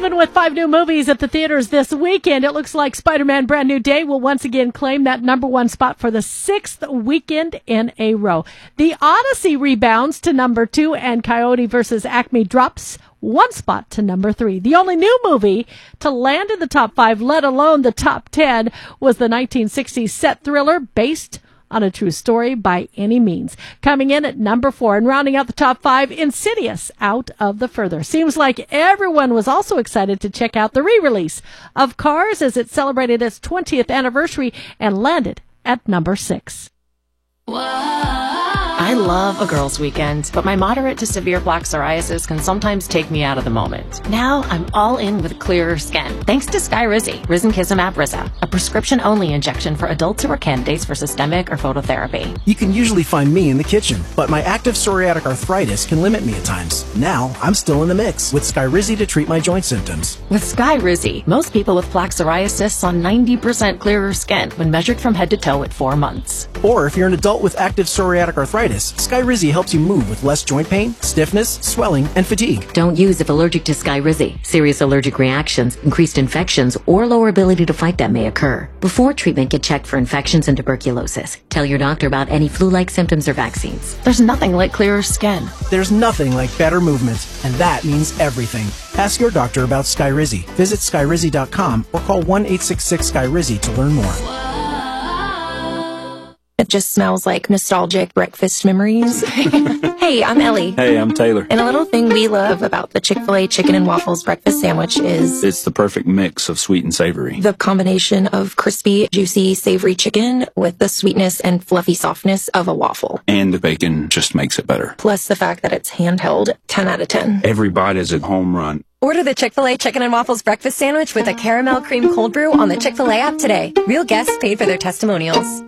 even with 5 new movies at the theaters this weekend, it looks like Spider-Man Brand New Day will once again claim that number 1 spot for the 6th weekend in a row. The Odyssey rebounds to number 2, and Coyote vs. Acme drops 1 spot to number 3. The only new movie to land in the top 5, let alone the top 10, was the 1960s set thriller based on a true story by any means. Coming in at number 4 and rounding out the top 5, Insidious, Out of the Further. Seems like everyone was also excited to check out the re-release of Cars as it celebrated its 20th anniversary and landed at number 6. I love a girls' weekend, but my moderate to severe plaque psoriasis can sometimes take me out of the moment. Now I'm all in with clearer skin, thanks to Skyrizi, Risankizumab Rizza, a prescription-only injection for adults who are candidates for systemic or phototherapy. You can usually find me in the kitchen, but my active psoriatic arthritis can limit me at times. Now I'm still in the mix with Skyrizi to treat my joint symptoms. With Skyrizi, most people with plaque psoriasis saw 90% clearer skin when measured from head to toe at 4 months. Or if you're an adult with active psoriatic arthritis, Skyrizi helps you move with less joint pain, stiffness, swelling, and fatigue. Don't use if allergic to Skyrizi. Serious allergic reactions, increased infections, or lower ability to fight them may occur. Before treatment, get checked for infections and tuberculosis. Tell your doctor about any flu-like symptoms or vaccines. There's nothing like clearer skin. There's nothing like better movement, and that means everything. Ask your doctor about Skyrizi. Visit Skyrizi.com or call 1-866-SKYRIZI to learn more. It just smells like nostalgic breakfast memories. Hey, I'm Ellie. Hey, I'm Taylor. And a little thing we love about the Chick-fil-A chicken and waffles breakfast sandwich is It's the perfect mix of sweet and savory. the combination of crispy, juicy, savory chicken with the sweetness and fluffy softness of a waffle. And the bacon just makes it better. Plus the fact that it's handheld, 10 out of 10. Every bite is a home run. Order the Chick-fil-A Chicken and Waffles Breakfast Sandwich with a caramel cream cold brew on the Chick-fil-A app today. Real guests paid for their testimonials.